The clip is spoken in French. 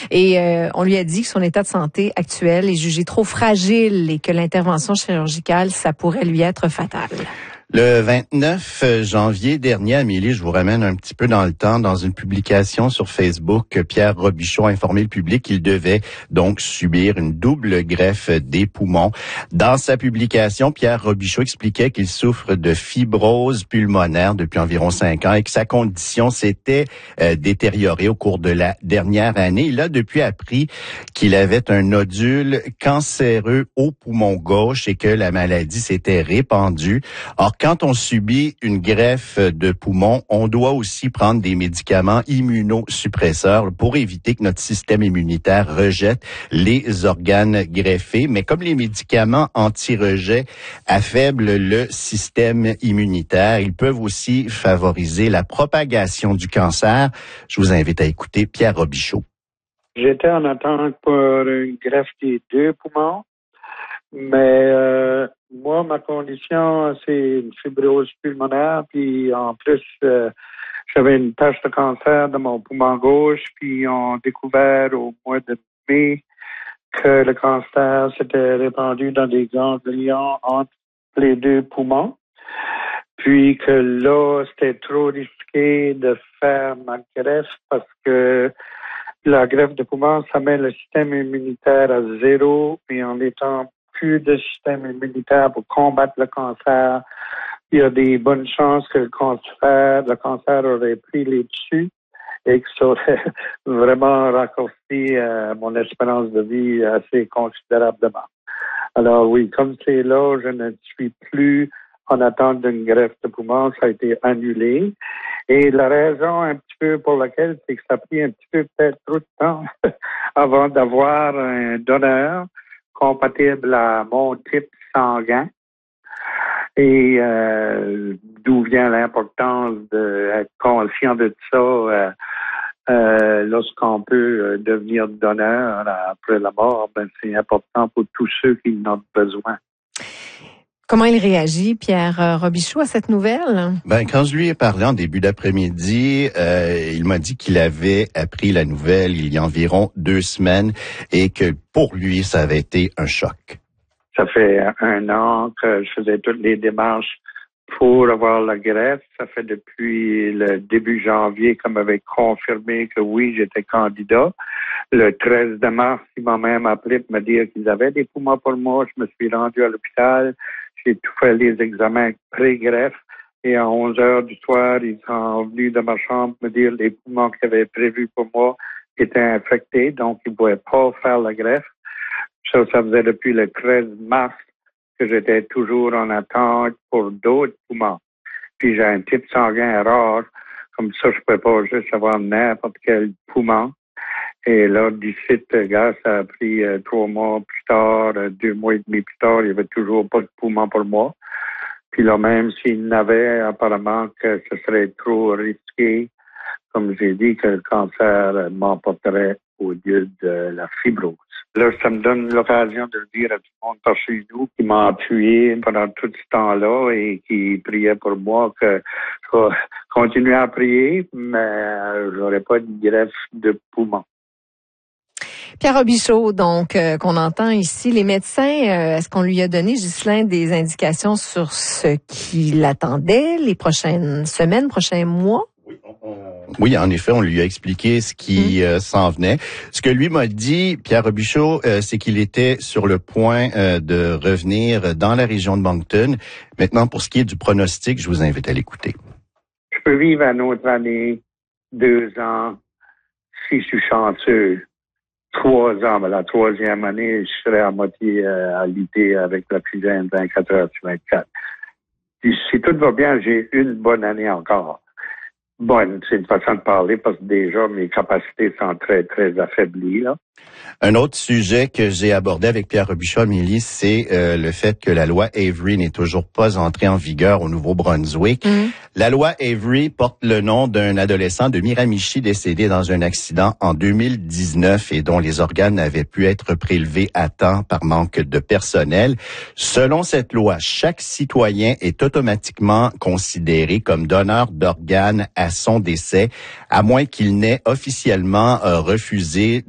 Et on lui a dit que son état de santé actuel est jugé trop fragile et que l'intervention chirurgicale, ça pourrait lui être fatal. Le 29 janvier dernier, Amélie, je vous ramène un petit peu dans le temps, dans une publication sur Facebook, Pierre Robichaud a informé le public qu'il devait donc subir une double greffe des poumons. Dans sa publication, Pierre Robichaud expliquait qu'il souffre de fibrose pulmonaire depuis environ 5 ans et que sa condition s'était détériorée au cours de la dernière année. Il a depuis appris qu'il avait un nodule cancéreux au poumon gauche et que la maladie s'était répandue. Or, quand on subit une greffe de poumon, on doit aussi prendre des médicaments immunosuppresseurs pour éviter que notre système immunitaire rejette les organes greffés. Mais comme les médicaments anti-rejet affaiblent le système immunitaire, ils peuvent aussi favoriser la propagation du cancer. Je vous invite à écouter Pierre Robichaud. J'étais en attente pour une greffe des 2 poumons, mais moi, ma condition, c'est une fibrose pulmonaire, puis en plus, j'avais une tache de cancer de mon poumon gauche, puis ils ont découvert au mois de mai que le cancer s'était répandu dans des ganglions entre les 2 poumons, puis que là, c'était trop risqué de faire ma greffe parce que la greffe de poumon, ça met le système immunitaire à 0, et en étant plus de système immunitaire pour combattre le cancer, il y a des bonnes chances que le cancer aurait pris les dessus et que ça aurait vraiment raccourci mon espérance de vie assez considérablement. Alors oui, comme c'est là, je ne suis plus en attente d'une greffe de poumon, ça a été annulé. Et la raison un petit peu pour laquelle, c'est que ça a pris un petit peu peut-être trop de temps avant d'avoir un donneur compatible à mon type sanguin. Et d'où vient l'importance d'être conscient de ça lorsqu'on peut devenir donneur après la mort. Ben, c'est important pour tous ceux qui en ont besoin. Comment il réagit, Pierre Robichaud, à cette nouvelle? Ben, quand je lui ai parlé en début d'après-midi, il m'a dit qu'il avait appris la nouvelle il y a environ 2 semaines et que pour lui, ça avait été un choc. Ça fait 1 an que je faisais toutes les démarches pour avoir la greffe. Ça fait depuis le début janvier qu'on m'avait confirmé que oui, j'étais candidat. Le 13 de mars, ils m'ont même appelé pour me dire qu'ils avaient des poumons pour moi. Je me suis rendu à l'hôpital. J'ai tout fait les examens pré-greffe. Et à 11 heures du soir, ils sont venus de ma chambre me dire les poumons qu'ils avaient prévus pour moi étaient infectés. Donc, ils ne pouvaient pas faire la greffe. Ça faisait depuis le 13 mars que j'étais toujours en attente pour d'autres poumons. Puis j'ai un type sanguin rare. Comme ça, je ne peux pas juste avoir n'importe quel poumon. Et là, d'ici, gars, ça a pris 3 mois plus tard, 2 mois et demi plus tard, il n'y avait toujours pas de poumon pour moi. Puis là, même s'il n'avait, apparemment que ce serait trop risqué, comme j'ai dit, que le cancer m'emporterait au lieu de la fibrose. Là, ça me donne l'occasion de le dire à tout le monde par chez nous qui m'a appuyé pendant tout ce temps-là et qui priait pour moi que je vais continuer à prier, mais j'aurais pas de greffe de poumon. Pierre Robichaud, donc, qu'on entend ici, les médecins, est-ce qu'on lui a donné, Ghislain, des indications sur ce qui l'attendait les prochaines semaines, prochains mois? Oui, en effet, on lui a expliqué ce qui s'en venait. Ce que lui m'a dit, Pierre Robichaud, c'est qu'il était sur le point de revenir dans la région de Moncton. Maintenant, pour ce qui est du pronostic, je vous invite à l'écouter. Je peux vivre une autre année, 2 ans, si je suis chanceux. 3 ans, mais la 3e année, je serai à moitié alité avec l'oxygène 24 heures sur 24. Puis, si tout va bien, j'ai une bonne année encore. Bonne, c'est une façon de parler parce que déjà, mes capacités sont très, très affaiblies, là. Un autre sujet que j'ai abordé avec Pierre Robichaud, Amélie, c'est le fait que la loi Avery n'est toujours pas entrée en vigueur au Nouveau-Brunswick. La loi Avery porte le nom d'un adolescent de Miramichi décédé dans un accident en 2019 et dont les organes n'avaient pu être prélevés à temps par manque de personnel. Selon cette loi, chaque citoyen est automatiquement considéré comme donneur d'organes à son décès, à moins qu'il n'ait officiellement refusé